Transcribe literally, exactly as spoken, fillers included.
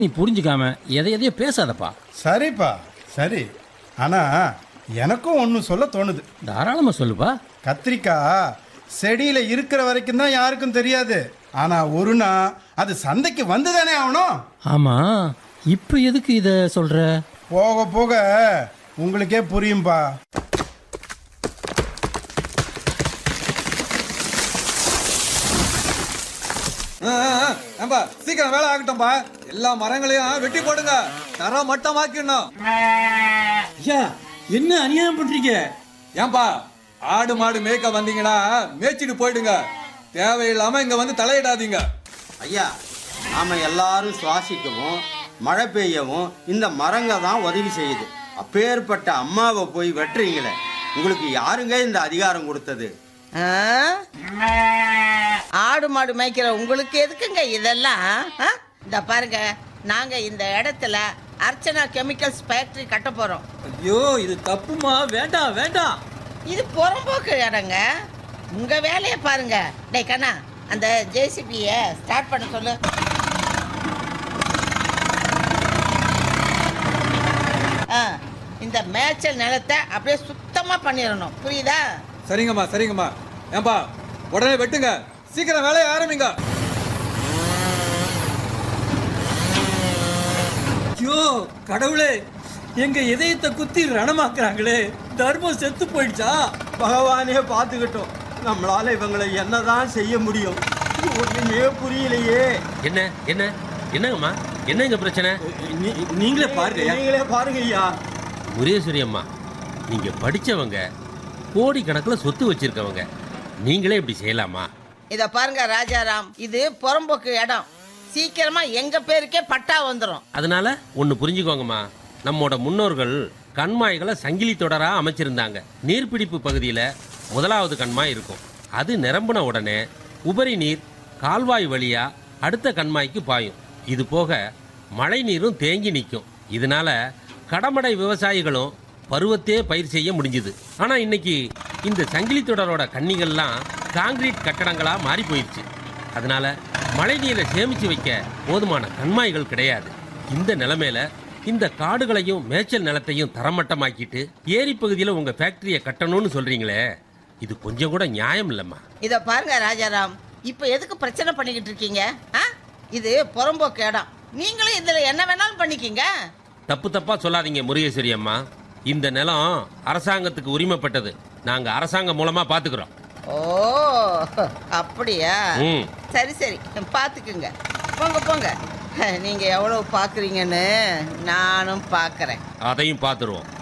நீ புரிஞ்சுக்காம எதை எதையோ பேசாதப்பா. சரிப்பா சரி, ஆனா எனக்கும் ஒன்று சொல்ல தோணுது. தாராளமா சொல்லுப்பா. கத்திரிக்காய் செடியில இருக்கிற வரைக்கும் தான் யாருக்கும் தெரியாது. ஆனா ஒரு நாள் அது சந்தைக்கு வந்துதானே ஆகணும். ஆமா, இப்ப எதுக்கு இத சொல்ற? போக போக உங்களுக்கே புரியும்பா. சீக்கிரம் வேலை ஆகட்டும்பா. எல்லா மரங்களையும் வெட்டி போடுங்க, தர மட்டமாக்கிடணும். ஐயா, என்ன அநியாயம் பண்றீங்க? ஏன்பா, ஆடு மாடு மேய்க்க வந்தீங்கன்னா மேய்ச்சிட்டு போயிடுங்க, தேவையில்லாம இங்க வந்து தலையிடாதீங்க. ஐயா, நாம எல்லாரும் சுவாசிக்கவும் மழை பெய்யவும் இந்த மரங்க தான் உதவி செய்யுது. அப்பேற்பட்ட அம்மாவை போய் வெட்டுறீங்களே, உங்களுக்கு யாருங்க இந்த அதிகாரம் கொடுத்தது? ஆடு மாடு மேய்க்கிற உங்களுக்கு எதுக்குங்க இதெல்லாம்? இந்த பாருங்க, நாங்க இந்த இடத்துல அர்ச்சனா கெமிக்கல்ஸ் ஃபேக்டரி கட்ட போறோம். ஐயோ, இது தப்புமா, வேண்டாம் வேண்டாம். இது புறம்போக்கு இடங்க, உங்க வேலையை பாருங்க. டேய் கண்ணா, அந்த ஜேசிபியை ஸ்டார்ட் பண்ண சொல்லு. இந்த மேய்ச்சல் நிலத்தை அப்படியே சுத்தமா பண்ணிடணும், புரியுதா? சரிங்கம்மா சரிங்கம்மா. ஏன்பா, உடனே வெட்டுங்க, சீக்கிரம் வேலையை ஆரம்பிங்க. ஐயோ கடவுளே, எங்க இதயத்தை குத்தி ரணமாக்குறாங்களே, தர்மம் செத்து போயிடுச்சா? பகவானே பார்த்துக்கிட்டோம், நம்மளால இவங்களை என்னதான் செய்ய முடியும்? ஒண்ணுமே புரியலையே. என்ன என்ன என்னங்கம்மா, என்னங்க பிரச்சனை? நீங்களே பாருங்க, நீங்களே பாருங்க ஐயா. முரேஸ்வரி அம்மா, நீங்க படிச்சவங்க, கோடி கணக்கில் சொத்து வச்சிருக்கவங்க, நீங்களே இப்படி செய்யலாமா? இத பாருங்க ராஜாராம், இது புறம்போக்கு இடம், சீக்கிரமா எங்க பேருக்கே பட்டா வந்துடும். அதனால ஒன்னு புரிஞ்சுக்கோங்கம்மா, நம்மோட முன்னோர்கள் கண்மாய்களை சங்கிலி தொடரா அமைச்சிருந்தாங்க. நீர்பிடிப்பு பகுதியில முதலாவது கண்மாய் இருக்கும். அது நிரம்பின உடனே உபரி நீர் கால்வாய் வழியா அடுத்த கண்மாய்க்கு பாயும். இது போக மழை நீரும் தேங்கி நிற்கும். இதனால கடமடை விவசாயிகளும் பருவத்தே பயிர் செய்ய முடிஞ்சுது. ஆனா இன்னைக்கு இந்த சங்கிலி தொடரோட கன்னிகள்லாம் காங்கிரீட் கட்டடங்களா மாறி போயிடுச்சு. அதனால மழை நீரை சேமிச்சு வைக்க போதுமான கண்மாய்கள் கிடையாது. இந்த நிலைமையில இந்த காடுகளையும் மேய்ச்சல் நிலத்தையும் தரமட்டமாக்கிட்டு ஏரி பகுதியில் உங்க ஃபேக்டரியை கட்டணும்னு சொல்றீங்களே, இது கொஞ்சம் கூட நியாயம் இல்லம்மா. இத பாருங்க ராஜாராம், இப்ப எதுக்கு பிரச்சனை பண்ணிக்கிட்டு இருக்கீங்க? இது புறம்போக்கு இடம், நீங்களும் இதுல என்ன வேணாலும் பண்ணிக்கீங்க. தப்பு தப்பா சொல்லாதீங்க முருகேஸ்வரி அம்மா. இந்த நிலம் அரசாங்கத்துக்கு உரிமைப்பட்டது. நாங்க அரசாங்கம் மூலமா பாத்துக்கிறோம். ஓ அப்படியா? சரி சரி, பாத்துக்குங்க, போங்க போங்க. நீங்க எவ்வளவு பாக்குறீங்கன்னு நானும் பாக்குறேன். அதையும் பாத்துருவோம்.